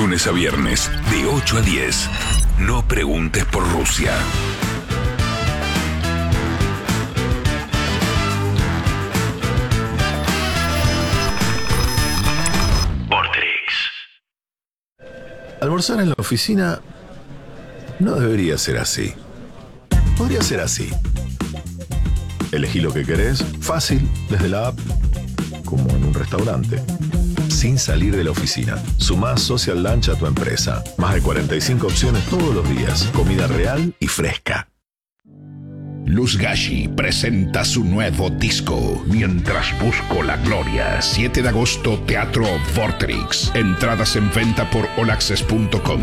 Lunes a viernes, de 8 a 10. No preguntes por Rusia. Almorzar en la oficina no debería ser así. Podría ser así. Elegí lo que querés, fácil, desde la app, como en un restaurante. Sin salir de la oficina. Sumá Social Lunch a tu empresa. Más de 45 opciones todos los días. Comida real y fresca. Luz Gashi presenta su nuevo disco, Mientras Busco la Gloria. 7 de agosto, Teatro Vorterix. Entradas en venta por olaccess.com.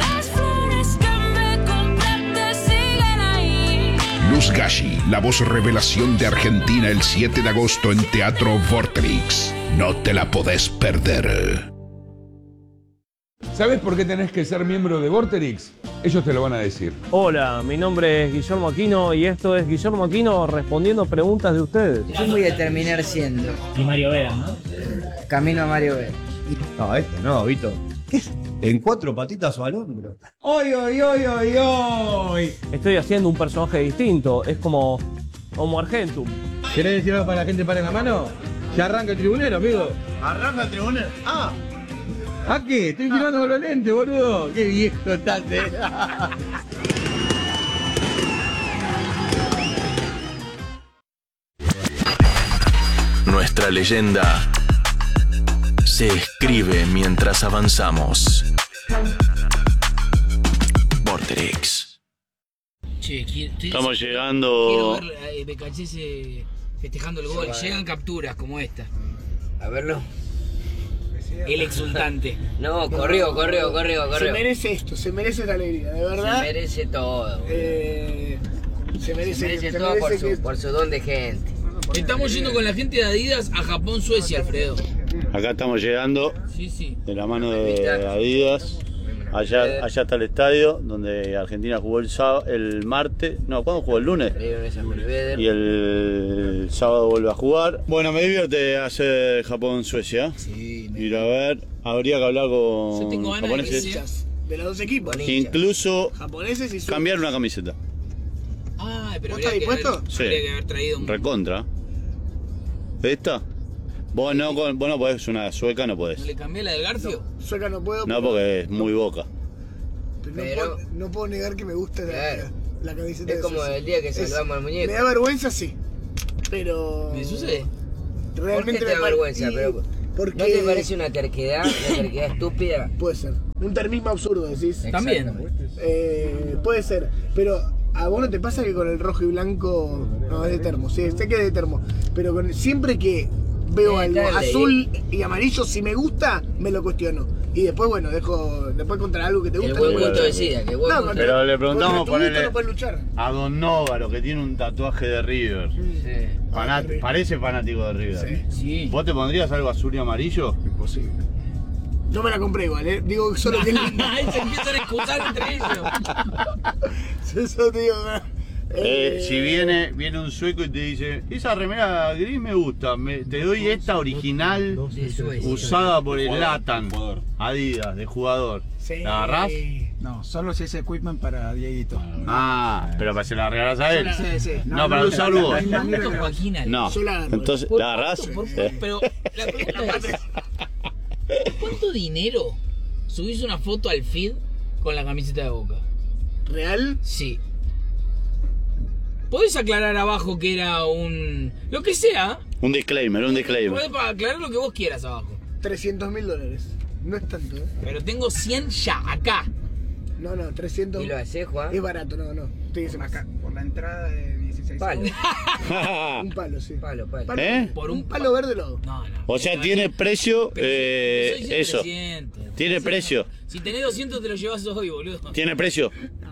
Luz Gashi, la voz revelación de Argentina, el 7 de agosto en Teatro Vorterix. No te la podés perder. ¿Sabes por qué tenés que ser miembro de Vorterix? Ellos te lo van a decir. Hola, mi nombre es Guillermo Aquino y esto es Guillermo Aquino respondiendo preguntas de ustedes. Yo voy a terminar siendo. Y Mario Vera, ¿no? Camino a Mario Vera. No, este no, Vito. ¿Qué es? ¿En 4 patitas o al hombro? ¡Oy, oy, oy, oy, oy! Estoy haciendo un personaje distinto, es como Argentum. ¿Querés decir algo para la gente para en la mano? Ya arranca el tribunero, amigo. ¿Arranca el tribunal? ¡Ah! ¿A qué? Estoy filmando con los lentes, boludo. Qué viejo estás, Nuestra leyenda se escribe mientras avanzamos. Vorterix. Che, Estamos llegando. Quiero ver BKHS festejando el gol. Llegan capturas como esta. A verlo. El exultante. No, corrió. Se merece esto, se merece la alegría, de verdad. Se merece todo. Se merece todo por su don de gente. Estamos yendo con la gente de Adidas a Japón, Suecia, Alfredo. Acá estamos llegando Sí. de la mano de Adidas. Allá está el estadio donde Argentina jugó el martes. No, ¿cuándo jugó? El lunes. Y el sábado vuelve a jugar. Bueno, me divierte hacer Japón-Suecia. Sí. Ir a ver. Habría que hablar con japoneses de los dos equipos. Incluso japoneses y cambiar una camiseta. Pero ¿Estás dispuesto? Sí. Habría que haber traído un... Recontra. ¿Esta? Vos no podés una sueca, no podés. ¿No le cambié la del Garfio? Sueca no puedo. No, porque es muy Boca. Pero no puedo negar que me gusta la camiseta. Es como el día que salvamos al muñeco. Me da vergüenza, sí. Pero... ¿Me sucede? Realmente ¿Por qué te da vergüenza? Porque... ¿No te parece una terquedad estúpida? Puede ser. Un termismo absurdo, decís. También. Puede ser. Pero a vos no te pasa que con el rojo y blanco... No, es de termo. Sí, sé que es de termo. Pero siempre que veo algo azul y amarillo, si me gusta, me lo cuestiono. Y después, bueno, después contra algo que te gusta. El buen gusto decida, que bueno. Pero le preguntamos ponerle luchar. a Don Nóvaro, que tiene un tatuaje de River. Sí. Parece fanático de River. Sí. ¿Vos te pondrías algo azul y amarillo? Imposible. No me la compré igual, digo solo que... Ahí se empiezan a excusar entre ellos. Eso te digo, Si viene un sueco y te dice, esa remera gris me gusta, te doy esta original usada por el Latan, Adidas, de jugador. Sí. ¿La agarrás? No, solo si es equipment para Dieguito. Pero para se la regalás a él. Sí. No, para usarlo vos. No. Entonces, ¿la agarrás? Pero la pregunta es, ¿cuánto dinero subís una foto al feed con la camiseta de Boca? ¿Real? Sí. ¿Podés aclarar abajo que era lo que sea? Un disclaimer. Podés aclarar lo que vos quieras abajo. $300.000. No es tanto, Pero tengo 100 ya, acá. No, 300. ¿Y lo haces, Juan? Es barato, no. Estoy diciendo acá. Por la entrada de 16 Palo. Un palo, sí. Palo. Por un palo verde lodo. No. O sea, tiene precio, eso. 300. Tiene precio. Si tenés 200 te lo llevas hoy, boludo. Tiene precio.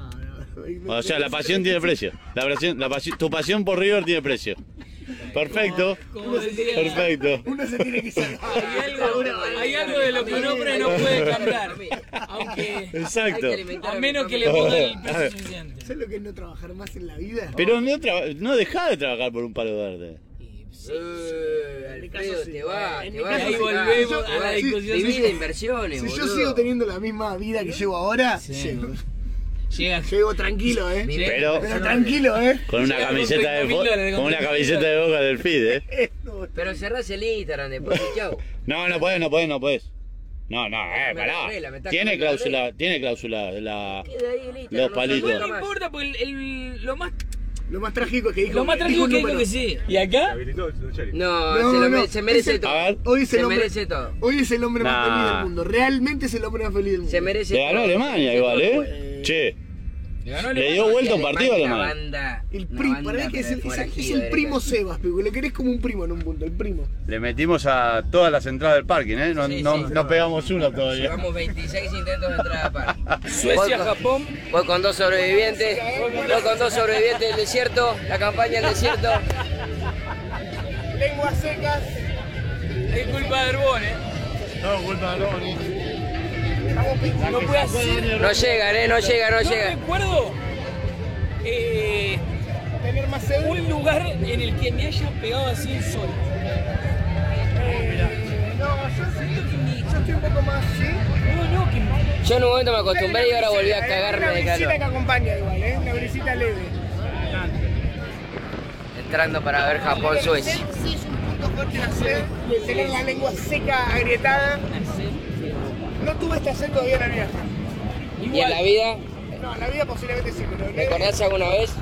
O sea, la pasión tiene precio. Tu pasión por River tiene precio. Perfecto. Perfecto. Uno se tiene que sacar. Hay algo de lo que un hombre no puede cambiar. Aunque. Exacto. A menos que le ponga el precio suficiente. ¿Sabes lo que es no trabajar más en la vida? Pero no dejá de trabajar por un palo verde. Al pedo te va. En Te mi va caso ahí sí. volvemos Yo- a la sí, discusión. sí, Vivir de inversiones, Si yo boludo. sigo teniendo la misma vida que llevo ahora, llego tranquilo, Pero tranquilo, con una camiseta de Boca del FID, Pero cerrás el Instagram después y chau. No podés. No, pará. Tiene cláusula la, Queda ahí el Instagram. los palitos. No importa, porque Lo más trágico es que dijo. Lo más trágico es que dijo que sí. ¿Y acá? No, se merece todo. Hoy es Se el hombre, merece todo. hoy es el hombre más feliz del mundo. Realmente es el hombre más feliz del mundo. Se merece Le ganó todo. Alemania igual, Che. Le dio vuelta un partido a Alemania. El primo, para mí que es el primo Sebas, porque lo querés como un primo en un punto, el primo. Le metimos a todas las entradas del parking, No pegamos uno todavía. Llevamos 26 intentos de entrada a parque. Suecia, Japón. Voy con 2 sobrevivientes. Voy con 2 sobrevivientes del desierto. La campaña del desierto. Lenguas secas. Es culpa de Herbón, No, culpa de Herbón. No puede hacer. No llegan, no llegan. No recuerdo Tener más sed. un lugar en el que me haya pegado así el sol. No, yo estoy un poco más, ¿sí? No, que Yo en un momento me acostumbré y ahora volví a cagarme de Una calor. brisita que acompaña igual, una brisita leve. Entrando para ver Japón-Suecia. Sí, es un punto fuerte la sed, tener la lengua seca, agrietada. No tuve esta sed todavía en la viaje. ¿Y en la vida? No, en la vida posiblemente sí, pero... ¿Recordás alguna vez?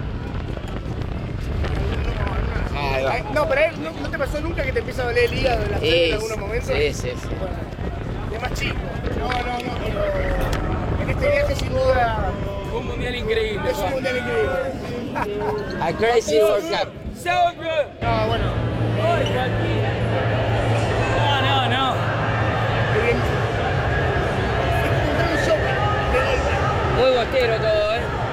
Ahí va. No, pero ¿no te pasó nunca que te empieza a doler el hígado de la sed en algunos momentos? Sí. Bueno, de más chico. No, pero en este viaje sin duda un mundial increíble. es un mundial increíble. A Crazy World Cup. So good. No, bueno. No. Bien. Encontré un shock de golpe. Muy bostero todo,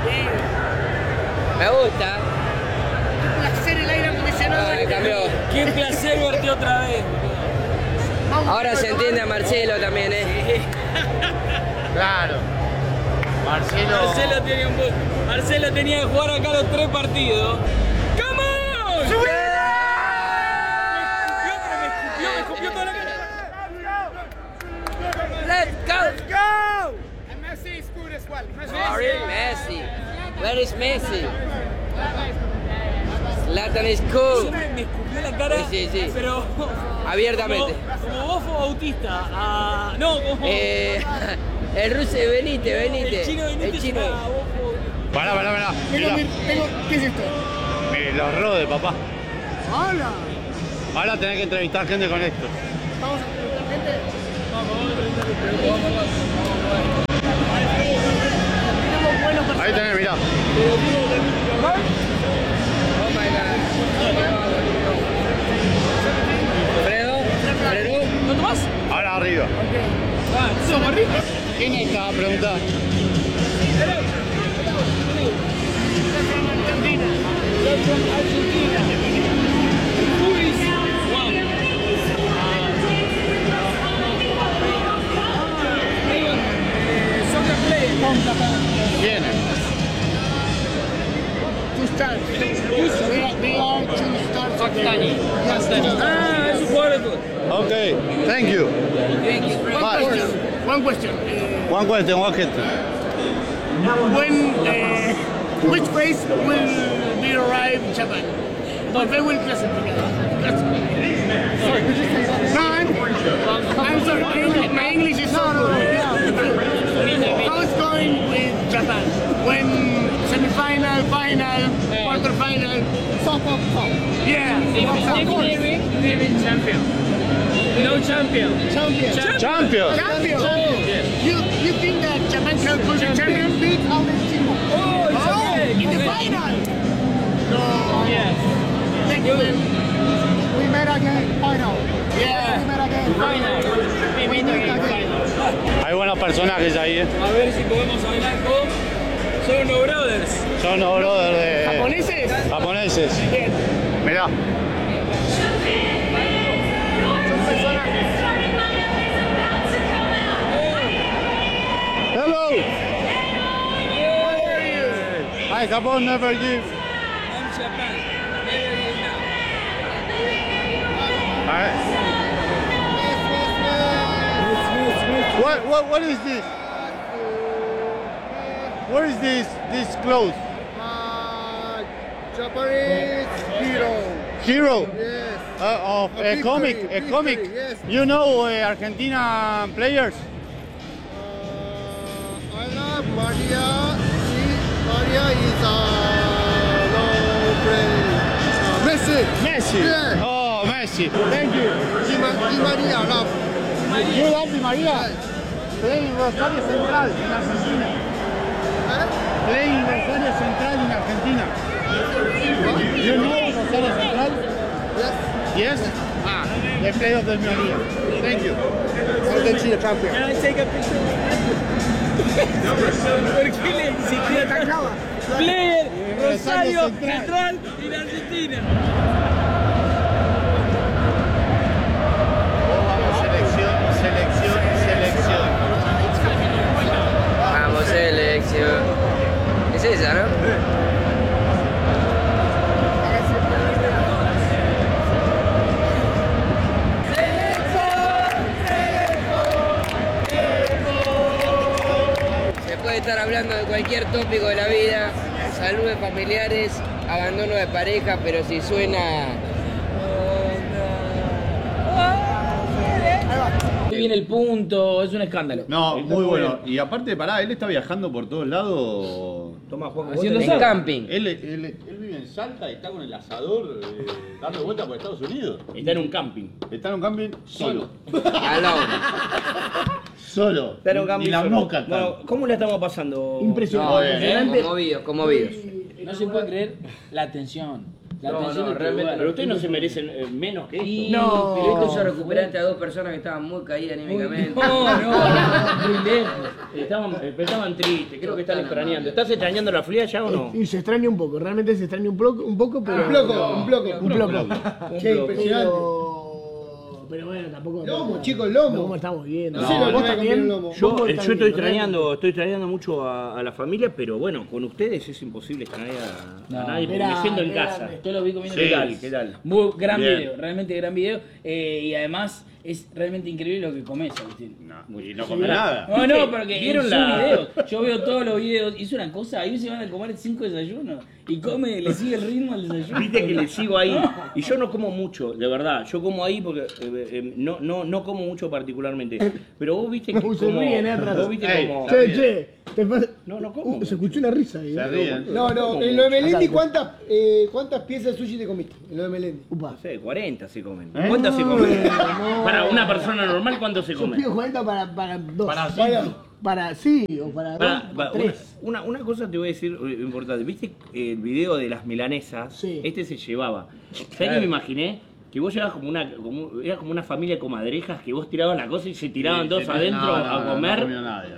Me gusta. Qué placer el aire acondicionado. Me cambió. Qué placer verte otra vez. Ahora se entiende a Marcelo también, Claro. Marcelo tenía que jugar acá los 3 partidos. ¡Come on! Me escupió toda la cara. Let's go! And Messi is good as well. Messi. Where is Messi? Zlatan is cool. Me escupió la cara. Sí. Pero abiertamente. Como Bofo Bautista. No, como... el ruso, venite. El chino Benítez. Pará. ¿Qué es esto? Los rodes, papá. Hola. Ahora tenés que entrevistar gente con esto. Vamos a preguntar gente. Tenemos buenos personajes. Ahí tenés, mirá. Oh my god. Fredo. ¿No tomás? Ahora arriba. ¿Somos arriba? ¿Quién es esta pregunta? Argentina. Who is one? Soccer player. ¿Quién es? Two stars. They are two stars. Pastani. Es un jugador de fútbol. Okay, thank you. One question. One question. Which place will be arrived in Japan? But they will classify. No, I'm sorry. My English is so good. How it's going with Japan? When semi-final, final, quarter-final, yeah. Champion. No champion. Champion. You think that Japan can be champion? Beat Argentina. In the final. No. Yes. Thank you. We met again. Final. Yeah. We met again. Final. We meet again. Final. Hay buenos personajes ahí, A ver si podemos hablar con Sono Brothers. Son los brothers de... ¿Japoneses? Bien. Mirá. Hello. Hi, Japón, never give. I'm Japan. Never you know. What is this? What is this clothes? Japanese hero. Hero? Yes. Of a comic? A comic? Yes. You know Argentina players? I love Maria. Maria is no play. Messi. Messi? Yeah. Oh, Messi. Thank you. Di Maria love. You love Di Maria? Playing Rosario Central in Argentina. Playing Rosario Central in Argentina. You know Rosario Central? Yes. Yes? They play of the Maria. Thank you. Argentina campeón. Can I take a picture? ¿Por qué le atacaba? Player Rosario Central en Argentina. Selección. Vamos, selección. Es esa, ¿no? Se puede estar hablando de cualquier tópico de la vida, salud de familiares, abandono de pareja, pero si suena... Viene el punto, es un escándalo. No, muy bueno. Y aparte, pará, él está viajando por todos lados. Toma, Juan, haciendo en camping. Él vive en Salta y está con el asador dando vueltas por Estados Unidos. Está en un camping. Está en un camping solo. Alone. Solo. Está en un camping Ni la solo. mosca. Bueno, ¿cómo la estamos pasando? Impresionante. Conmovidos. No se puede creer la atención. La atención realmente. lugar. Pero ustedes no se merecen menos que esto. No, pero esto hizo recuperarte a dos personas que estaban muy caídas anímicamente. No, muy lejos. Estaban tristes, creo que están extrañando. ¿Estás extrañando la fría ya o no? Y se extraña un poco, realmente se extraña un poco, pero... Un bloco. Che, impresionante. Pero bueno, tampoco... Lomo, chicos, lomo. ¿Cómo estamos viendo? No, vos también. Lomo. Yo estoy extrañando mucho a la familia, pero bueno, con ustedes es imposible extrañar a nadie porque me siento en casa. Yo lo vi comiendo ¿Qué tal? ¿Qué tal? Muy gran Bien. video, realmente gran video. Y además es realmente increíble lo que comes, Agustín. No come nada. No, porque ¿Vieron en la- sus videos, yo veo todos los videos, hizo una cosa, ahí se van a comer 5 desayunos y le sigue el ritmo al desayuno. Viste que le sigo ahí. Y yo no como mucho, de verdad. Yo como ahí porque no como mucho particularmente. Pero vos viste que como... Se ríen, atrás. Vos viste como... Che, No como. se escuchó una risa ahí. Se ríen. No, en lo de Melendi, ¿cuántas piezas de sushi te comiste? En lo de Melendi. No sé, 40 se comen. ¿Cuántas se comen? Para una persona normal, ¿cuánto se Yo come? pido 40 para dos. Para sí, o para dos, para tres. Una cosa te voy a decir importante. ¿Viste el video de las milanesas? Sí. Este se llevaba. ¿Sabés qué me imaginé? Que vos llevabas era como una familia de comadrejas que vos tirabas la cosa y se tiraban todos adentro a comer. No comió nadie,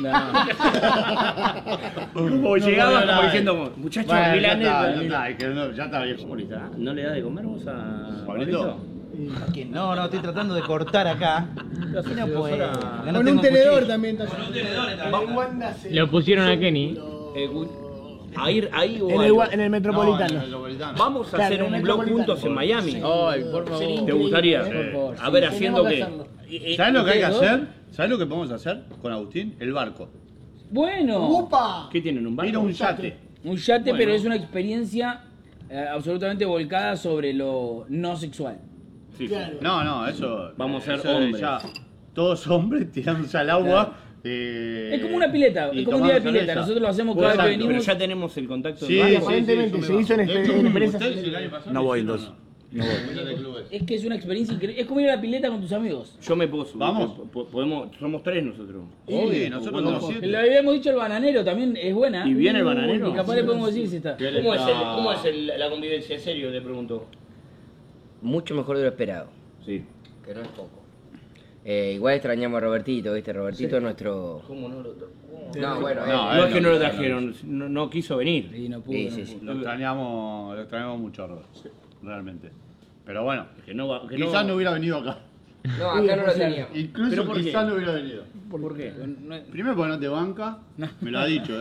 Como llegabas como diciendo, muchachos, bueno, milanesas. ya está viejo. Ahorita, ¿no le da de comer vos a Pablito? No, estoy tratando de cortar acá. No puedo. Con un tenedor también. Lo pusieron a Kenny. Ahí o En el Metropolitano. Vamos a hacer un blog juntos en Miami. Ay, por favor. ¿Te gustaría? Por favor. A ver, haciendo qué. ¿Sabes lo que hay que hacer? ¿Sabes lo que podemos hacer con Agustín? El barco. Bueno. ¡Upa! ¿Qué tienen? ¿Un barco? Ir a un yate. Un yate, Bueno. pero es una experiencia absolutamente volcada sobre lo no sexual. Sí, Claro. No, eso. Vamos a ser eso es hombres. ya todos hombres tirándose al agua. Es como una pileta, y es como un día de tomando pileta. cerveza. Nosotros lo hacemos cada vez que Exacto. Pero venimos. ya tenemos el contacto. Sí, del barco. Aparentemente eso se me hizo va. en De hecho, empresas. ustedes el año pasado No voy, hicieron, entonces. Es que es una experiencia increíble. Es como ir a la pileta con tus amigos. Yo me puedo subir. Vamos. Podemos, somos 3 nosotros. Sí, nosotros Bueno, somos 7. Le habíamos dicho el bananero, también es buena. ¿Y viene el bananero? Y capaz le podemos decir si está. ¿Cómo es la convivencia? En serio, te pregunto. Mucho mejor de lo esperado, Sí. que no es poco. Igual extrañamos a Robertito, ¿viste? Robertito es nuestro... ¿Cómo no lo No, bueno, No es que no lo trajeron, no quiso venir. Y no pudo. Sí. Lo extrañamos mucho, Robert. Realmente. Pero bueno, Que no quizás no hubiera venido acá. No, acá no lo teníamos. Incluso ¿Pero por qué? quizás no hubiera venido. ¿Por qué? Primero porque no te banca, me lo ha dicho,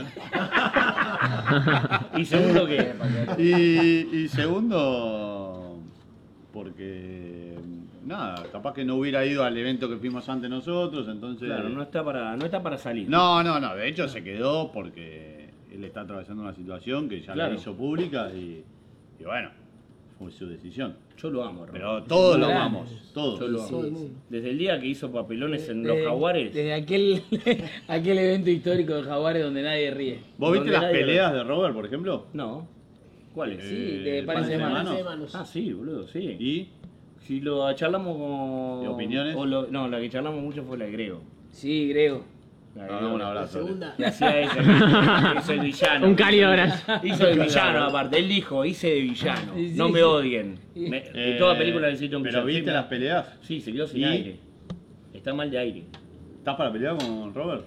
¿Y segundo qué? Y segundo, porque nada, capaz que no hubiera ido al evento que fuimos antes nosotros, entonces... Claro, no está para salir. No, de hecho se quedó porque él está atravesando una situación que ya la hizo pública y bueno, fue su decisión. Yo lo amo, pero todos lo amamos, todos. Yo lo amo. Desde el día que hizo papelones en los Jaguares. Desde aquel evento histórico de Jaguares donde nadie ríe. ¿Vos viste las peleas de Robert, por ejemplo? No. ¿Cuáles? Sí, de pares de manos. Ah, sí, boludo, sí. ¿Y? Si lo charlamos con... ¿De opiniones? No, la que charlamos mucho fue la de Grego. Sí, Grego. Un abrazo. Hacía hizo el villano. Un cálido abrazo. Hizo el villano, aparte. Él dijo, hice de villano. Sí, no me odien. En toda película necesito un villano. ¿Pero viste las peleas? Sí, se quedó sin aire. Está mal de aire. ¿Estás para pelear con Robert?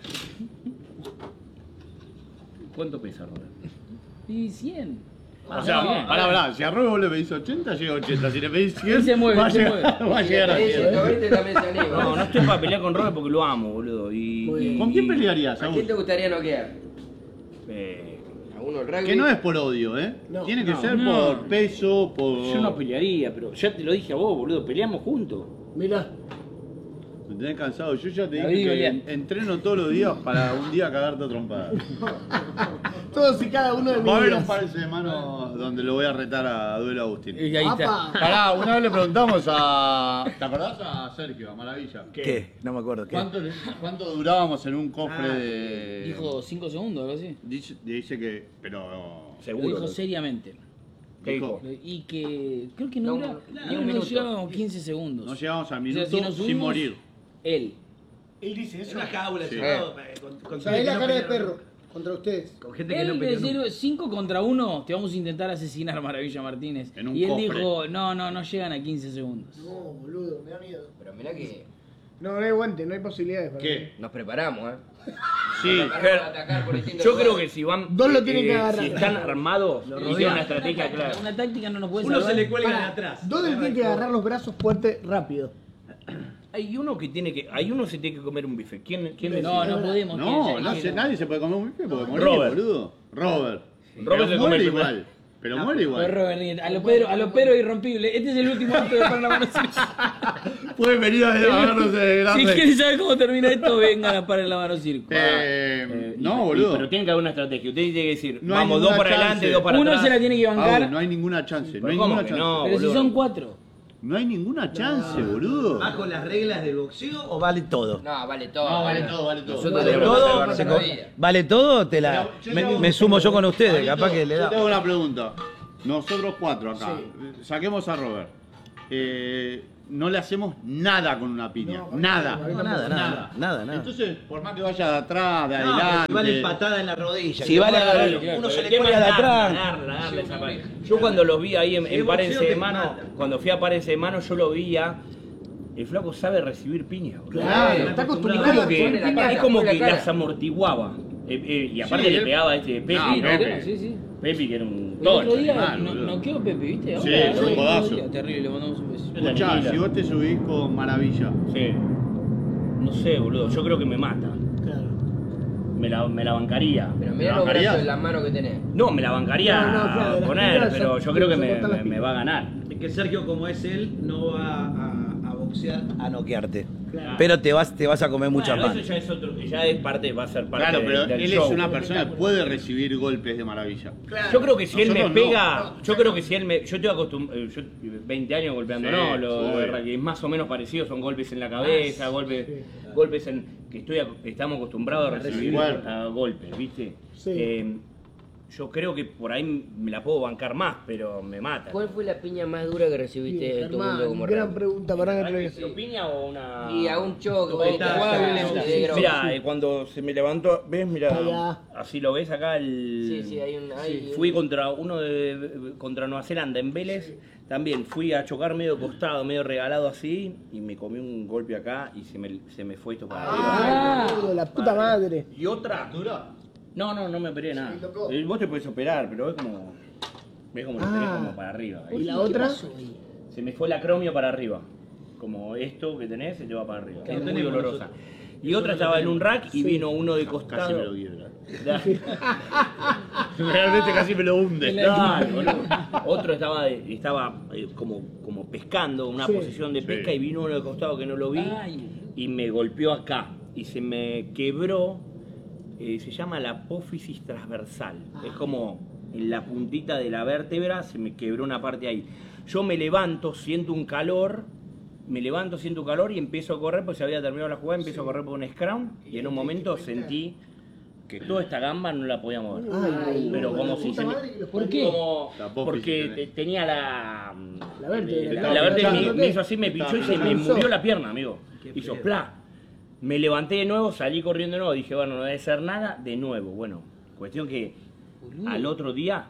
¿Cuánto pesa, Robert? Y 100. O sea, pará, si a Robert le pedís 80, llega a 80. Si le pedís 100, se mueve, va a llegar a 100. No estoy para pelear con Robert porque lo amo, boludo. ¿Con quién pelearías? ¿A quién te gustaría noquear? ¿A uno el rugby? Que no es por odio, ¿eh? Tiene que ser por peso, por... Yo no pelearía, pero ya te lo dije a vos, boludo. Peleamos juntos. Mirá. Me tenés cansado. Yo ya te dije que entreno todos los días para un día cagarte a trompadas. Todos y cada uno de mis Va a haber días. un par de semanas donde lo voy a retar a Duelo Agustín. Y ahí está. Pará, una vez le preguntamos a... ¿Te acordás a Sergio, a Maravilla? ¿Qué? No me acuerdo. ¿Qué? ¿Cuánto durábamos en un cofre de...? Dijo 5 segundos, algo así. Dice que... Pero... Lo dijo seriamente. ¿Qué dijo? Y que creo que no llegábamos 15 segundos. No llegamos al minuto si nos sin subimos, morir. Él dice eso. Una jaula, Sí. O sea, es la cara de perro contra ustedes. Con gente que él no peleó decía nunca. 5 contra 1, te vamos a intentar asesinar, Maravilla Martínez. En un Y él cofre. dijo, no llegan a 15 segundos. No, boludo, me da miedo. Pero mirá que No hay guante, no hay posibilidades. para mí. ¿Qué? nos preparamos, Sí, Para atacar por distintos yo creo lugares. que si van... Dos lo tienen que agarrar. Si están armados, tienen una estrategia clara. Una táctica no nos puede Uno salvar. se le cuelga de Pará, atrás. Dos le tienen que agarrar los brazos fuerte rápido. Hay uno que tiene que... Hay uno se tiene que comer un bife. ¿Quién No podemos. No, nadie se puede comer un bife porque morir, boludo. Robert se come muere el igual. Pero muere Pero igual. Robert, a lo Pedro irrompible. Este es el último acto de Panamá. Pueden venir a agarrarnos de Si grande. quieren saber cómo termina esto, vengan a parar el Mano Circo. No, boludo. Pero tiene que haber una estrategia. Usted tiene que decir, No hay vamos, dos ninguna para adelante, chance. dos para Uno atrás. se la tiene que bancar. No hay ninguna chance. No hay ¿Cómo ninguna que chance. no? Pero si boludo. son 4. No hay ninguna chance, boludo. ¿Va con las reglas del boxeo o vale todo? No, vale todo. No, vale todo, vale todo. Nosotros ¿Vale tenemos que todo? salvarnos la vida. ¿Vale todo? Te la... me sumo yo con ustedes, capaz que le Yo da. tengo una pregunta. Nosotros 4 acá. Saquemos a Robert. No le hacemos nada con una piña. Nada. No, nada. Entonces, por más que vaya de atrás, de No, adelante. si vale patada en la rodilla. Si que vale vale agarrar, uno se le El tema cuelga de es atrás. darle esa pared. Yo cuando los vi ahí en Párense de Mano, cuando fui a Párense de Mano, yo lo veía. El flaco sabe recibir piña, boludo. Claro, está acostumbrado Es como a que, poner la cara, es como poner que la cara. las amortiguaba. Y aparte Sí, le él- pegaba a este Pepi. No, ¿no? Pepe. Sí. Pepi, que era un El tocho. otro día animal, boludo. noqueó Pepe, ¿viste? Sí, Ahora, fue un codazo. Terrible, le mandamos un beso. Escuchá, Tranquila. si vos te subís con Maravilla. Sí. No sé, boludo. Yo creo que me mata. Claro. Me la bancaría. Pero mirá los brazos en las manos que tenés. No, me la bancaría No, claro, las poner, pilas pero son- yo creo que son cortar las me va a ganar. Es que Sergio, como es él, no va a boxear a noquearte. Claro. Pero te vas a comer mucha Bueno, pan. eso ya es otro, ya es parte, va a ser parte Claro, pero del él show. es una persona que puede recibir golpes de Maravilla. Yo creo que si él me Nosotros no. pega, yo creo que si él me, yo estoy acostumbrado, yo 20 años golpeando, Sí, no, lo obvio. de rugby es más o menos parecido, son golpes en la cabeza, golpes en que estamos acostumbrados a recibir Cuerpo. golpes, ¿viste? Sí. Yo creo que por ahí me la puedo bancar más, pero me mata. ¿Cuál fue la piña más dura que recibiste en tu mundo como gran rugby? pregunta para que te lo diga. ¿Pero piña o una...? Y a un choque, Está, jugaba está, violenta, sí, de sí. grosso. Mirá, cuando se me levantó, ¿ves? Mirá, Allá. así lo ves acá Sí, hay un... Fui contra contra Nueva Zelanda en Vélez, también fui a chocar medio costado, medio regalado así, y me comí un golpe acá y se me fue esto para arriba. Boludo, la puta madre. Y otra. No me operé nada. Vos te podés operar, pero es como. Ves como lo tenés como para arriba. ¿Y la otra? Se me fue el acromio para arriba. Como esto que tenés se te va para arriba. Es muy dolorosa. Y otra estaba en un rack y vino uno de Casi me costado. lo quiebra. Realmente casi me lo hunde. Claro, boludo. Otro estaba como pescando, una posición de pesca, y vino uno al costado que no lo vi y me golpeó acá. Y se me quebró, se llama la apófisis transversal. Es como en la puntita de la vértebra, se me quebró una parte ahí. Yo me levanto, siento un calor, y empiezo a correr, pues se había terminado la jugada, empiezo a correr por un scrum, y en un momento sentí que toda esta gamba no la podía mover. Pero como si se me... ¿Por qué? Porque tenía la vértebra me hizo así, me pinchó y se me murió la pierna, amigo. Hizo plá. Me levanté de nuevo, salí corriendo de nuevo, dije, bueno, no debe ser nada, de nuevo. Bueno, cuestión que al otro día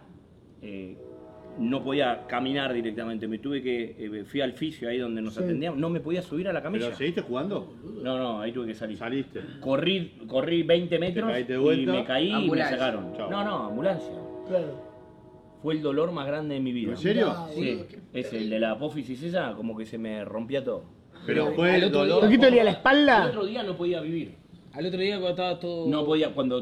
no podía caminar directamente, fui al fisio ahí donde nos atendíamos, no me podía subir a la camilla. ¿Pero seguiste jugando? No, ahí tuve que salir. ¿Saliste? Corrí 20 metros y me caí y me sacaron. Chau. No, ambulancia. Claro. Fue el dolor más grande de mi vida. ¿En serio? Sí, es el de la apófisis esa, como que se me rompía todo. Pero fue el dolor. ¿Por qué te dolía la espalda? Al otro día no podía vivir. Al otro día cuando estaba todo... No podía, cuando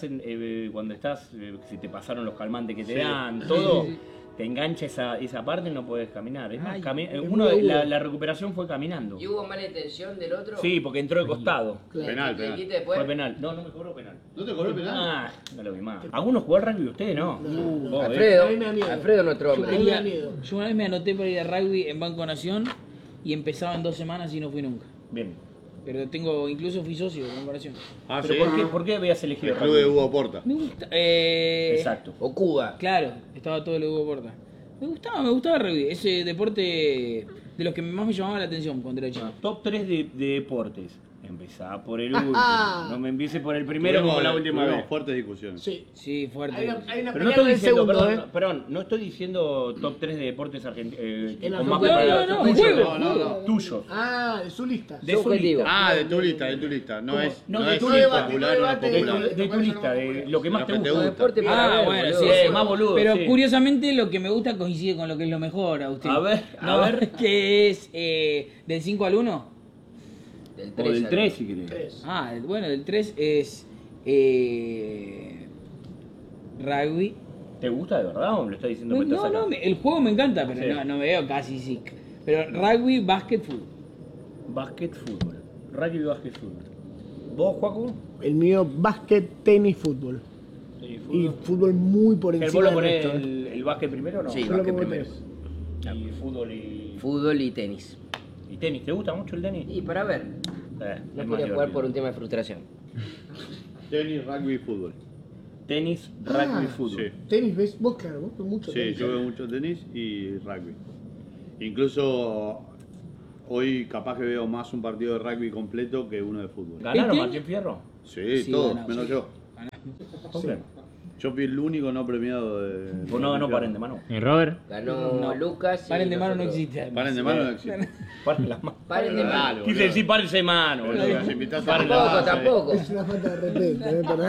estás, si te pasaron los calmantes que te dan, todo, te engancha esa parte y no podés caminar. Es más, la recuperación fue caminando. ¿Y hubo mala intención del otro? Sí, porque entró de costado. Penal. Fue penal. No me cobró penal. ¿No te cobró penal? No lo vi más. ¿Algunos jugó al rugby ustedes, no? Alfredo nuestro hombre. Yo una vez me anoté para ir a rugby en Banco Nación y empezaba en 2 semanas y no fui nunca. Bien. Pero incluso fui socio de comparación. ¿Pero por qué habías elegido el club de Hugo Porta? Me gusta. Exacto. O Cuba. Claro, estaba todo el Hugo Porta. Me gustaba el rugby, ese deporte de los que más me llamaba la atención cuando era chico. Top 3 de deportes. Empezá por el último. No me empieces por el primero como la última vez. Fuertes discusiones. Sí, fuerte. Hay una pero no estoy diciendo, perdón, no estoy diciendo top 3 de deportes argentinos. No. Tuyos. De su lista. De su lista. De tu lista. No es popular. De tu lista, de lo que más te gusta. Bueno, sí, más boludo. Pero curiosamente lo que me gusta coincide con lo que es lo mejor, Agustín. A ver. ¿Qué es del 5 al 1? Del 3 si querés. Bueno, del 3 es rugby. ¿Te gusta de verdad o me lo estás diciendo? No, el juego me encanta, pero no me veo casi sick. Pero rugby, básquet, fútbol. Rugby, básquet, fútbol. ¿Vos, Juaco? El mío, básquet, tenis, fútbol. Y fútbol muy por encima. ¿Vos lo ponés el básquet primero o no? Sí, básquet primero. Y fútbol y... Fútbol y tenis. ¿Y tenis? ¿Te gusta mucho el tenis? Y para ver. No quería jugar por un tema de frustración. Tenis, rugby y fútbol. Tenis, rugby y fútbol. Sí. Tenis, ¿ves? Vos ves mucho tenis. Sí, yo veo mucho tenis y rugby. Incluso hoy capaz que veo más un partido de rugby completo que uno de fútbol. ¿Ganaron Martín Fierro? Sí, todos, menos yo. ¿Por qué? Yo fui el único no premiado de... Vos no ganó Paren de Mano. ¿Y Robert? Ganó Lucas. Paren de Mano no existe. Paren de Mano no existe. Paren las manos. Paren de Mano. Quise decir párense de mano, boludo. Tampoco. Es una falta de respeto.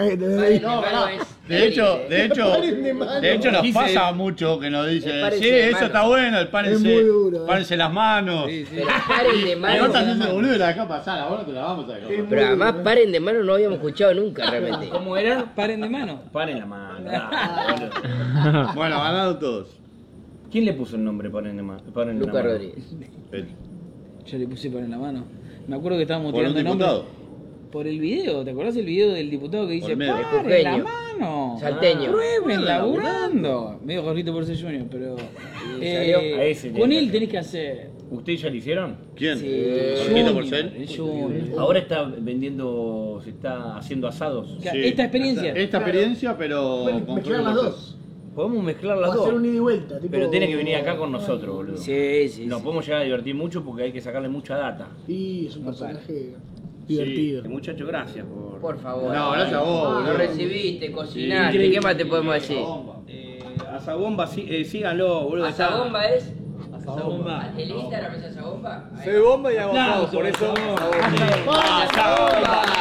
De hecho nos pasa mucho que nos dicen, sí, eso está bueno, el párense las manos. Pero paren de mano. Vos también te boludo y la dejás pasar, ahora te la vamos a dejar. Pero además paren de mano no habíamos escuchado nunca realmente. ¿Cómo era? Paren de mano. Paren la mano. Bueno, ganaron todos. ¿Quién le puso el nombre Paren de Mano? Lucas Rodríguez. Yo le puse Paren la Mano. Me acuerdo que estábamos ¿Por un tirando diputado? nombres. Por el video, ¿te acordás el video del diputado que dice Olmedo. paren la mano? Salteño. Prueben laburando. Medio Jorgito por ser Junior, pero A ese con tenés él que tenés que hacer. ¿Ustedes ya lo hicieron? ¿Quién? Sí, ¿Jorgito Porcel? el Junior. Ahora está vendiendo, se está haciendo asados. Sí. Esta experiencia. Esta experiencia, pero... Pueden mezclar las dos. Podemos mezclar las O dos. hacer un ida y vuelta. Tipo... Pero tiene que venir acá con nosotros, boludo. Sí. Nos podemos llegar a divertir mucho porque hay que sacarle mucha data. Sí, es un personaje divertido. Muchachos, gracias Por favor. No, gracias a vos, Lo boludo. recibiste, cocinaste. ¿Qué más te podemos decir? Asabomba, síganlo, boludo. ¿Asabomba es? Asabomba. ¿El Instagram es Asabomba? Soy bomba y hago todo, por eso. ¡Asabomba!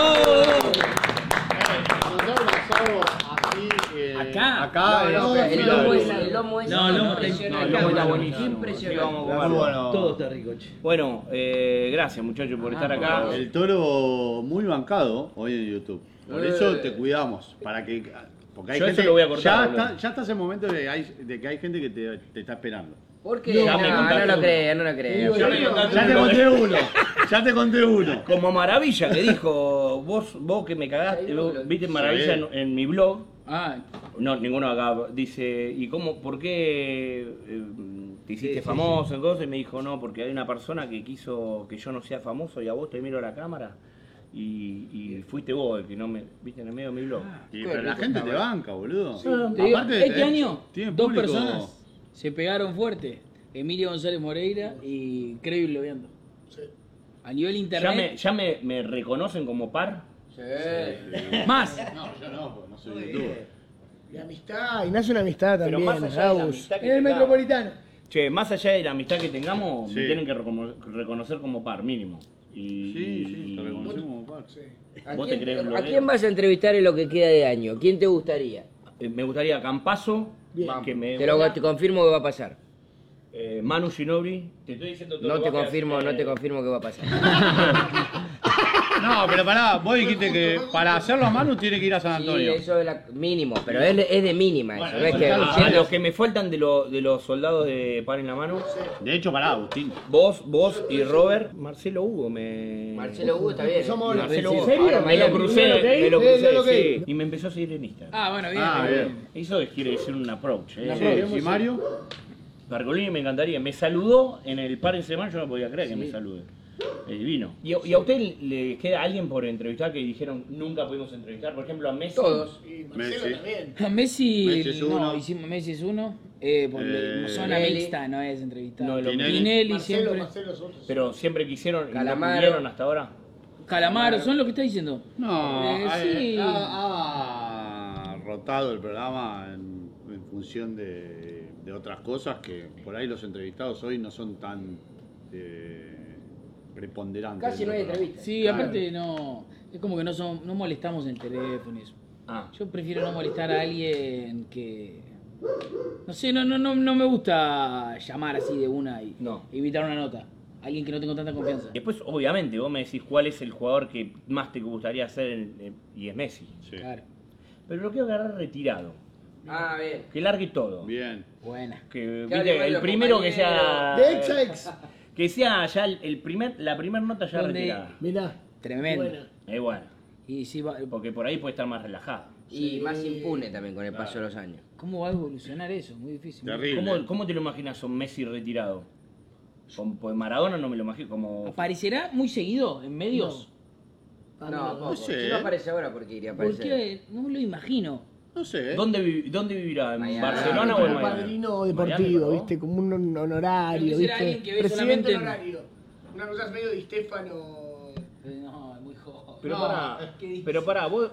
Acá. El lomo es. No, el lomo está buenísimo. Impresionante. Todo está rico, che. Bueno, gracias muchachos por estar acá. El toro muy bancado hoy en YouTube. Por eso te cuidamos, para que Porque hay Yo gente, eso lo voy a cortar, ya estás en momento de que hay gente que te está esperando. ¿Por qué? No lo creo. Ya te conté uno. Como Maravilla, que dijo, vos que me cagaste, vos viste Maravilla en mi blog. No, ninguno acá. Dice, ¿y cómo, por qué te hiciste famoso? Entonces me dijo, no, porque hay una persona que quiso que yo no sea famoso y a vos te miro a la cámara. Y fuiste vos el que no me viste en el medio de mi blog. Pero la gente te banca, boludo. Sí. Este año, dos personas se pegaron fuerte. Emilio González Moreira y Creíble Lobeando. Sí. A nivel internet. ¿Ya me reconocen como par? Sí. Más. No, yo no, porque no soy youtuber. Y amistad, y nace una amistad también. Pero más allá de la amistad que en el Metropolitano. Che, más allá de la amistad que tengamos, me tienen que reconocer como par, mínimo. Sí, te reconocemos como par. Sí. ¿A quién vas a entrevistar en lo que queda de año? ¿Quién te gustaría? Me gustaría Campazo. Te confirmo que va a pasar. Manu Ginobili, te estoy diciendo todo. No te confirmo que va a pasar. No, pero pará, vos dijiste que para hacerlo a Manu tiene que ir a San Antonio. Sí, eso es mínimo, pero es de mínima eso. No es que a los que me faltan de los soldados de Par en la Mano. De hecho, pará, Agustín. Vos y Robert. Marcelo Hugo está bien. Marcelo Hugo. Ahora me lo crucé, sí. Y me empezó a seguir en Instagram. Bueno, bien. Eso quiere decir un approach. ¿Y Mario? Pergolini me encantaría. Me saludó en el Par en Semana, yo no podía creer que me salude. Es divino. ¿Y a usted le queda alguien por entrevistar que dijeron nunca pudimos entrevistar? Por ejemplo, a Messi. Todos. Y Marcelo también. A Messi es uno. Messi es uno. Por zona mixta no es entrevistado. No, Tinelli siempre. Pero siempre quisieron y no pudieron hasta ahora. Calamaro, ¿son lo que está diciendo? No, sí. ha rotado el programa en función de otras cosas que por ahí los entrevistados hoy no son tan preponderantes. Casi no hay entrevistas. Sí, aparte no, es como que no molestamos el teléfono y eso. Yo prefiero no molestar a alguien que no sé, no me gusta llamar así de una y invitar una nota. Alguien que no tengo tanta confianza. Después, obviamente, vos me decís cuál es el jugador que más te gustaría hacer y es Messi. Sí. Claro. Pero lo quiero agarrar retirado. Bien. Que largue todo. Bien. Buena. Que el primero que sea. De ex. Que sea ya la primera nota ya retirada. Mirá. Tremendo. Es bueno. Y sí porque por ahí puede estar más relajado. Y más impune también con el paso de los años. ¿Cómo va a evolucionar eso? Muy difícil. Terrible. ¿Cómo te lo imaginas un Messi retirado? Pues Maradona no me lo imagino como. ¿Aparecerá muy seguido en medios? No sé. Si no aparece ahora, ¿por qué iría a aparecer? Porque no me lo imagino. No sé. ¿Dónde vivirá? ¿En Miami. Barcelona o en Miami? Padrino deportivo, ¿viste? Como un honorario, ¿viste? Alguien que ve Presidente solamente honorario. Una cosa medio de Stefano. No, es muy joven. Pero pará, vos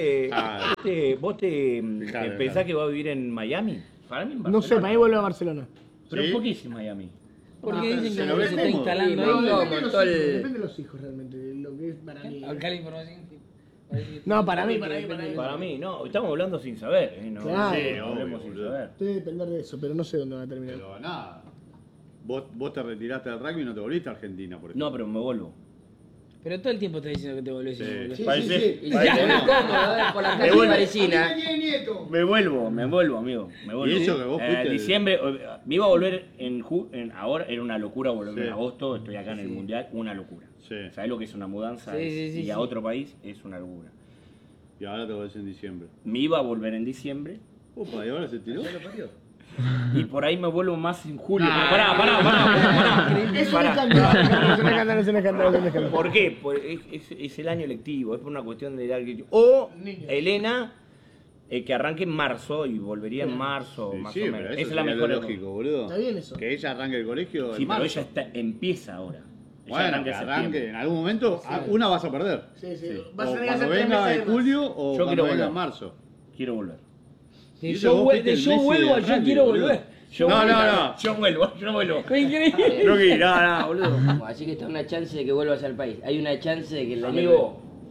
pensás que va a vivir en Miami. Para mí en Barcelona. No sé, para mí vuelve a Barcelona. Pero ¿por qué es en Miami? Porque dicen se que lo ve se está cómodo. instalando ahí. Depende de los hijos realmente, de lo que es para mí. Acá la información. No, para mí. Para mí, no. Estamos hablando sin saber. No, Claro. sí, hablemos sin saber. Debe depender de eso, pero no sé dónde va a terminar. Pero nada. Vos te retiraste del rugby y no te volviste a Argentina, por ejemplo. No, pero me vuelvo. Pero todo el tiempo estás diciendo que te volvés. Parece. Y por la calle parisina. Me vuelvo, amigo. Me vuelvo. ¿Y eso que vos fuiste? Diciembre, me iba a volver ahora, era una locura volver en agosto, estoy acá en el Mundial, una locura. Sí. ¿Sabés lo que es una mudanza? Y a otro país es una locura. Y ahora te volvés en diciembre. Me iba a volver en diciembre. Opa, ¿y ahora se tiró? Y por ahí me vuelvo más en julio. Pará. Es un escándalo. ¿Por qué? Es el año lectivo, es por una cuestión de edad lectivo. O Elena, que arranque en marzo y volvería en marzo, más o menos. Pero Esa eso es la mejor. lógico, boludo. Está bien eso. Que ella arranque el colegio. Sí, en pero marzo. ella empieza ahora. Bueno, que arranque. En algún momento, una vas a perder. Sí. O cuando venga en julio o cuando venga en marzo. Quiero volver. Yo vuelvo, yo quiero volver. No. Yo vuelvo. Increíble. No quiero, boludo. Así que está una chance de que vuelvas al país. Hay una chance de que el amigo,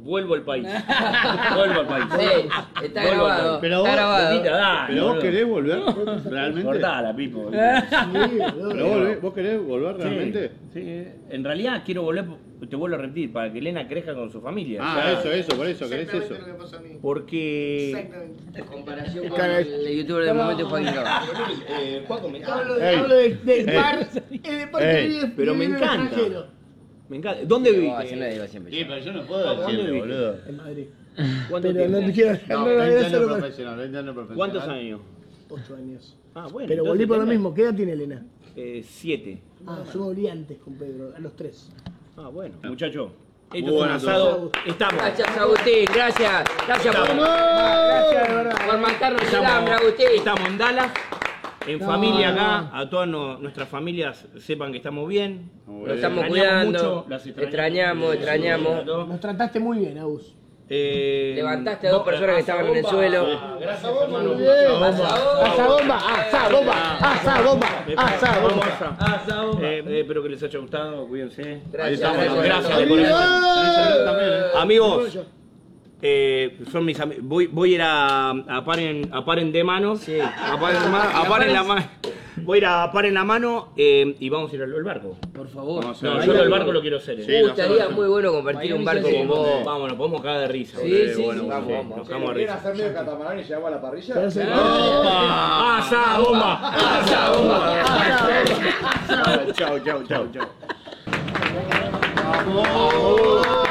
vuelvo al país. Vuelvo al país. Sí, está grabado. Pero está grabado. ¿Pero vos querés volver realmente? Cortala, Pipo. ¿Pero vos querés volver realmente? Sí, en realidad quiero volver, te vuelvo a repetir, para que Elena crezca con su familia. Eso, por eso, querés eso. Porque... En comparación con el youtuber de momento de Joaquín Cava. Hablo del par. Pero me encanta. Me encanta. ¿Dónde vivís? Así lo digo siempre. Sí, pero yo no puedo decirlo, boludo. En Madrid. ¿Cuánto Pero tiempo? no te quiero. No, 20 años profesional. ¿Cuántos años? 8 años. Ah, bueno. Pero volví por lo mismo. ¿Qué edad tiene Elena? 7. Yo me volví antes con Pedro, a los 3. Ah, bueno. Muchacho, esto es un asado. Estamos. Gracias, Agustín. Gracias. Gracias por matarnos el hambre, Agustín. Estamos en Dallas. En familia acá, a todas nuestras familias sepan que estamos bien. Nos estamos cuidando. Extrañamos. Nos trataste muy bien, Agus. Levantaste a 2 personas que estaban en el suelo. Gracias, hermano. Asa bomba. Espero que les haya gustado. Cuídense. Gracias. Amigos. Son mis amigos. Voy a ir a paren de manos. Sí. A paren la mano. Voy a ir a paren la mano y vamos a ir al barco. Por favor. No, yo el barco lo quiero hacer. Me gustaría muy bueno compartir un barco con vos. Vamos, nos podemos cagar de risa. Sí, vamos. Nos cagamos de risa. hacer medio catamarán y llevamos a la parrilla? ¡Asa bomba! Chao.